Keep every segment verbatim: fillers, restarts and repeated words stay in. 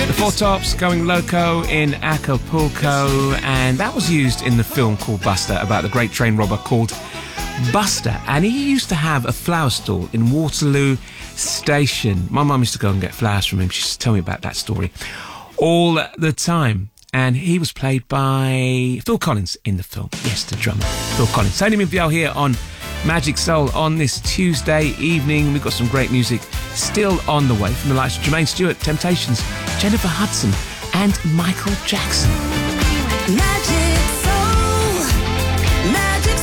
The Four Tops, Going Loco in Acapulco, and that was used in the film called Buster, about the great train robber called Buster, and he used to have a flower stall in Waterloo Station. My mum used to go and get flowers from him. She used to tell me about that story all the time. And he was played by Phil Collins in the film. Yes, the drummer, Phil Collins. Tony Minfield here on Magic Soul on this Tuesday evening. We've got some great music still on the way from the likes of Jermaine Stewart, Temptations, Jennifer Hudson, and Michael Jackson. Magic Soul, Magic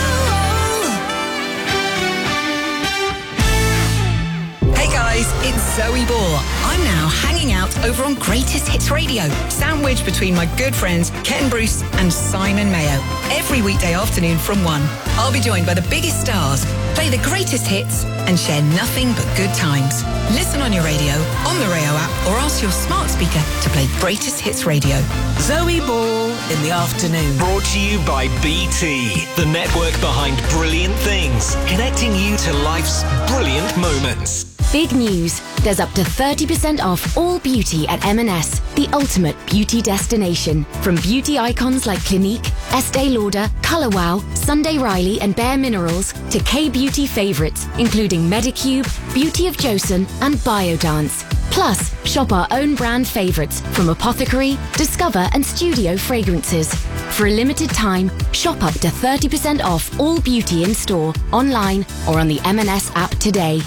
Soul. Hey guys, it's Zoe Ball. I'm now hanging out over on Greatest Hits Radio, sandwiched between my good friends Ken Bruce and Simon Mayo. Every weekday afternoon from one, I'll be joined by the biggest stars, play the greatest hits, and share nothing but good times. Listen on your radio, on the Rayo app, or ask your smart speaker to play Greatest Hits Radio. Zoe Ball in the afternoon. Brought to you by B T, the network behind brilliant things, connecting you to life's brilliant moments. Big news. There's up to thirty percent off all beauty at M and S, the ultimate beauty destination. From beauty icons like Clinique, Estee Lauder, Colour Wow, Sunday Riley and Bare Minerals to K-beauty favourites, including Medicube, Beauty of Joseon and Biodance. Plus, shop our own brand favourites from Apothecary, Discover and Studio Fragrances. For a limited time, shop up to thirty percent off all beauty in store, online or on the M and S app today.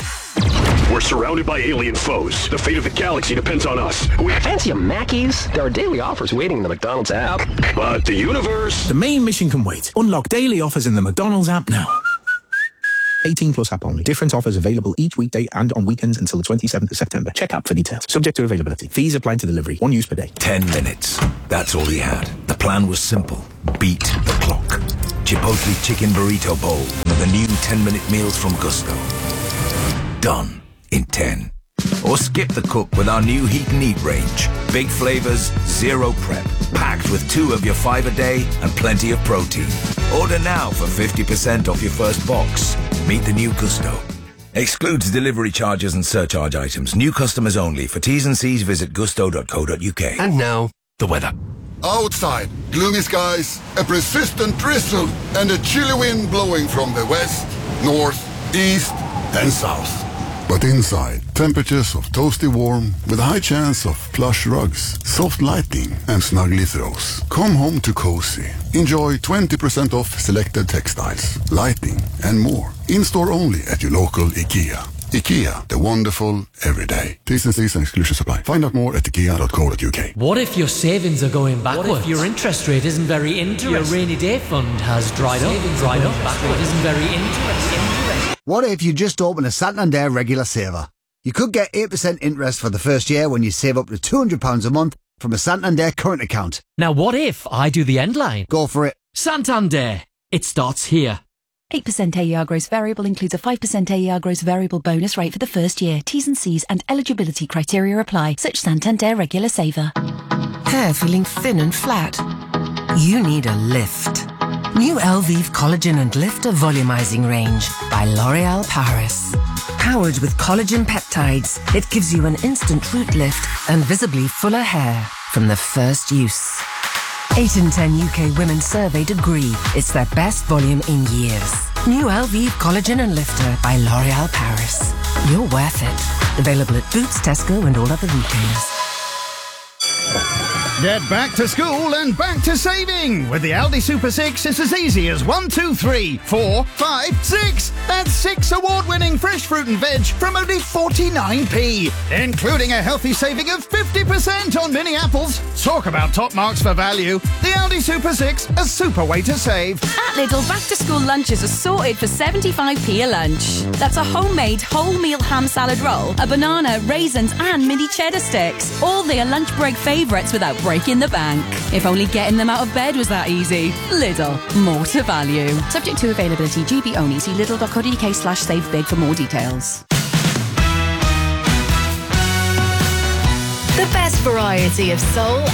We're surrounded by alien foes. The fate of the galaxy depends on us. We fancy a Mackey's? There are daily offers waiting in the McDonald's app. But the universe... The main mission can wait. Unlock daily offers in the McDonald's app now. eighteen plus app only. Different offers available each weekday and on weekends until the twenty-seventh of September. Check app for details. Subject to availability. Fees apply to delivery. One use per day. Ten minutes. That's all he had. The plan was simple. Beat the clock. Chipotle Chicken Burrito Bowl. The new ten-minute meals from Gusto. Done in ten. Or skip the cook with our new Heat and Eat range. Big flavors, zero prep, packed with two of your five a day and plenty of protein. Order now for fifty percent off your first box. Meet the new Gusto. Excludes delivery charges and surcharge items. New customers only. For T's and C's, visit gusto dot co dot uk. And now, the weather. Outside, gloomy skies, a persistent drizzle, and a chilly wind blowing from the west, north, east, and south. But inside, temperatures of toasty warm with a high chance of plush rugs, soft lighting, and snuggly throws. Come home to cozy. Enjoy twenty percent off selected textiles, lighting, and more. In-store only at your local IKEA. IKEA, the wonderful everyday. T's and C's and exclusions apply. Find out more at ikea dot co dot uk. What if your savings are going backwards? What if your interest rate isn't very interesting? Your rainy day fund has dried up. Savings Dried up. Backward isn't very interesting. What if you just open a Santander regular saver? You could get eight percent interest for the first year when you save up to two hundred pounds a month from a Santander current account. Now what if I do the end line? Go for it. Santander. It starts here. eight percent A E R gross variable includes a five percent A E R gross variable bonus rate for the first year. T's and C's and eligibility criteria apply. Such Santander regular saver. Hair feeling thin and flat? You need a lift. New Elvive Collagen and Lifter Volumizing Range by L'Oréal Paris. Powered with collagen peptides, it gives you an instant root lift and visibly fuller hair from the first use. eight in ten U K women surveyed agree it's their best volume in years. New Elvive Collagen and Lifter by L'Oréal Paris. You're worth it. Available at Boots, Tesco and all other retailers. Get back to school and back to saving. With the Aldi Super six, it's as easy as one, two, three, four, five, six. That's six award-winning fresh fruit and veg from only forty-nine p, including a healthy saving of fifty percent on mini apples. Talk about top marks for value. The Aldi Super six, a super way to save. At Lidl, back-to-school lunches are sorted for seventy-five p a lunch. That's a homemade whole-meal ham salad roll, a banana, raisins and mini cheddar sticks. All their lunch break favourites without breaking the bank. If only getting them out of bed was that easy. Lidl, more to value. Subject to availability, G B only. See lidl dot co dot uk slash save big for more details. The best variety of soul